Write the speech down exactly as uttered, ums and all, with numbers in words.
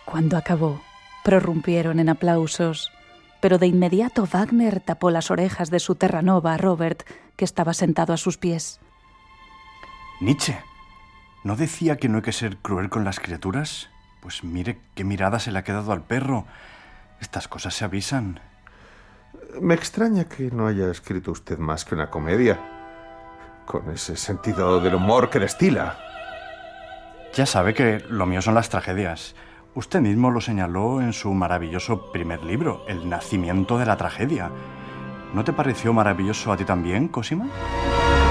Cuando acabó, prorrumpieron en aplausos, pero de inmediato Wagner tapó las orejas de su Terranova a Robert, que estaba sentado a sus pies. Nietzsche, ¿no decía que no hay que ser cruel con las criaturas? Pues mire qué mirada se le ha quedado al perro. Estas cosas se avisan. Me extraña que no haya escrito usted más que una comedia, con ese sentido del humor que destila. Ya sabe que lo mío son las tragedias. Usted mismo lo señaló en su maravilloso primer libro, El nacimiento de la tragedia. ¿No te pareció maravilloso a ti también, Cosima?